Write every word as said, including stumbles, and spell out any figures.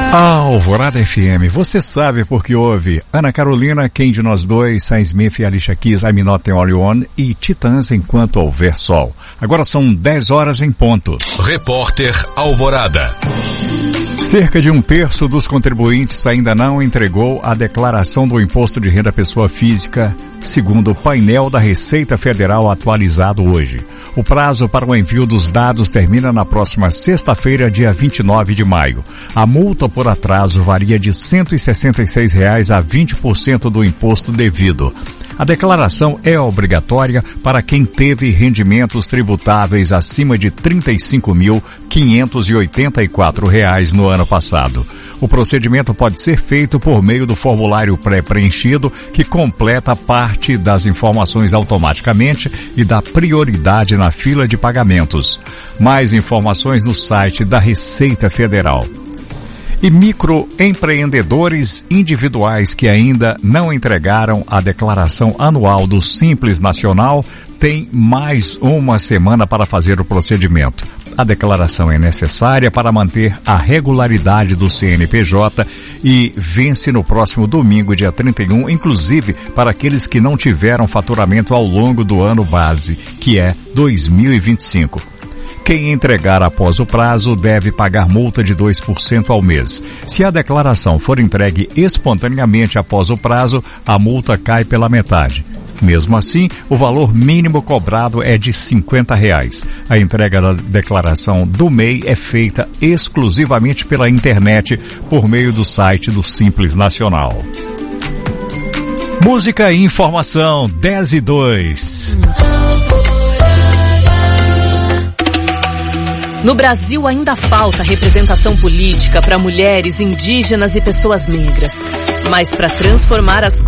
Alvorada F M, você sabe porque houve Ana Carolina, Quem de Nós Dois, Sam Smith, Alicia Keys, I'm Not the Only One e Titãs Enquanto Houver Sol. Agora são dez horas em ponto. Repórter Alvorada. Cerca de um terço dos contribuintes ainda não entregou a declaração do Imposto de Renda Pessoa Física, segundo o painel da Receita Federal atualizado hoje. O prazo para o envio dos dados termina na próxima sexta-feira, dia vinte e nove de maio. A multa por atraso varia de cento e sessenta e seis reais a vinte por cento do imposto devido. A declaração é obrigatória para quem teve rendimentos tributáveis acima de trinta e cinco mil, quinhentos e oitenta e quatro reais no ano passado. O procedimento pode ser feito por meio do formulário pré-preenchido, que completa parte das informações automaticamente e dá prioridade na fila de pagamentos. Mais informações no site da Receita Federal. E microempreendedores individuais que ainda não entregaram a declaração anual do Simples Nacional têm mais uma semana para fazer o procedimento. A declaração é necessária para manter a regularidade do C N P J e vence no próximo domingo, dia trinta e um, inclusive para aqueles que não tiveram faturamento ao longo do ano base, que é dois mil e vinte e cinco. Quem entregar após o prazo deve pagar multa de dois por cento ao mês. Se a declaração for entregue espontaneamente após o prazo, a multa cai pela metade. Mesmo assim, o valor mínimo cobrado é de cinquenta reais. A entrega da declaração do M E I é feita exclusivamente pela internet por meio do site do Simples Nacional. Música e informação, dez e dois. No Brasil ainda falta representação política para mulheres, indígenas e pessoas negras. Mas para transformar as